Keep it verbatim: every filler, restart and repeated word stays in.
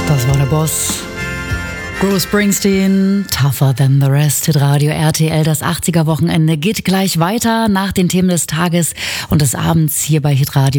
Das war der Boss. Bruce Springsteen, Tougher Than the Rest, Hitradio R T L. Das achtziger-Wochenende geht gleich weiter nach den Themen des Tages und des Abends hier bei Hitradio.